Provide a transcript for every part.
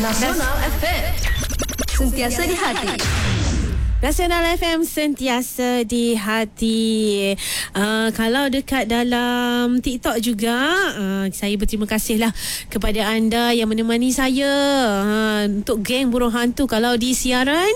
Nasional FM. Sentiasa di hati. Nasional FM sentiasa di hati. Kalau dekat dalam TikTok juga, saya berterima kasihlah kepada anda yang menemani saya untuk geng burung hantu. Kalau di siaran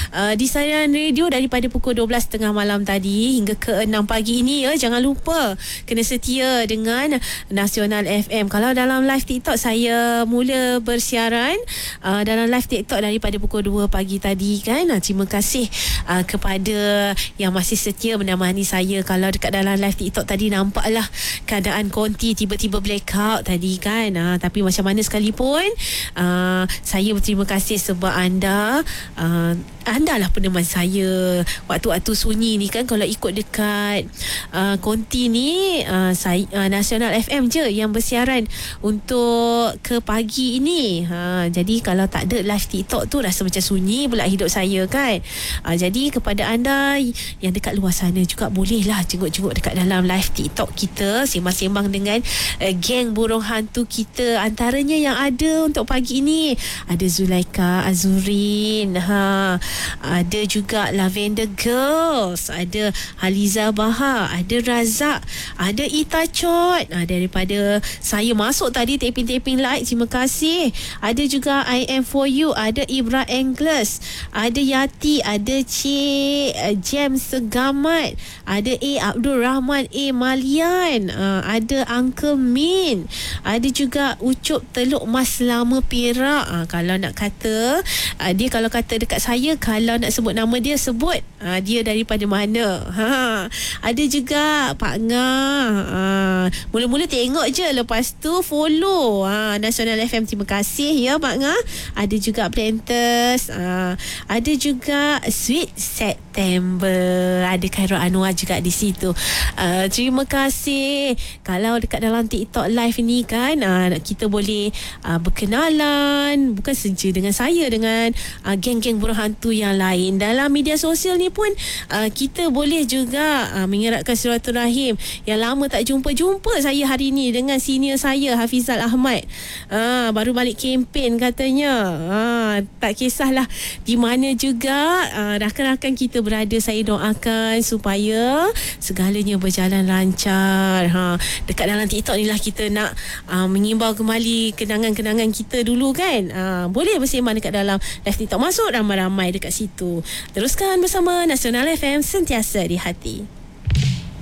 radio daripada pukul 12.30 malam tadi hingga ke 6 pagi ini, jangan lupa kena setia dengan Nasional FM. Kalau dalam live TikTok, saya mula bersiaran dalam live TikTok daripada pukul 2 pagi tadi kan. Terima kasih kepada yang masih setia menemani saya. Kalau dekat dalam live TikTok tadi nampaklah keadaan konti tiba-tiba blackout tadi kan, tapi macam mana sekalipun saya berterima kasih sebab anda lah peneman saya waktu-waktu sunyi ni kan. Kalau ikut dekat konti ni, saya Nasional FM je yang bersiaran untuk ke pagi ini. Jadi kalau tak ada live TikTok tu rasa macam sunyi pula hidup saya kan. Jadi kepada anda yang dekat luar sana juga bolehlah jenguk-jenguk dekat dalam live TikTok kita, sembang-sembang dengan geng burung hantu kita. Antaranya yang ada untuk pagi ini ada Zulaika, Azurin, ada juga Lavender Girls, ada Haliza Bahar, ada Razak, ada Ita Chot, daripada saya masuk tadi taping live, terima kasih. Ada juga I Am For You, ada Ibra Anglers, ada Yati, ada James Segamat, ada Abdul Rahman Malian, ada Uncle Min, ada juga Ucup Teluk Mas Lama Perak. Kalau nak kata dia, kalau kata dekat saya, kalau nak sebut nama dia, sebut dia daripada mana. Ada juga Pak Ngah, mula-mula tengok je, lepas tu follow Nasional FM. Terima kasih ya Pak Ngah. Ada juga Planters, ada juga Sweet September, ada Khairul Anwar juga di situ. Terima kasih. Kalau dekat dalam TikTok live ni kan, kita boleh berkenalan, bukan saja dengan saya, dengan geng-geng burung hantu yang lain. Dalam media sosial ni pun kita boleh juga mengeratkan silaturahim. Yang lama tak jumpa saya hari ni dengan senior saya Hafizal Ahmad. Baru balik kempen katanya. Tak kisahlah di mana juga rakan-rakan kita berada, saya doakan supaya segalanya berjalan lancar. Dekat dalam TikTok ni lah kita nak mengimbau kembali kenangan-kenangan kita dulu kan. Boleh bersembang dekat dalam live TikTok, masuk ramai-ramai dekat situ. Teruskan bersama Nasional FM, sentiasa di hati.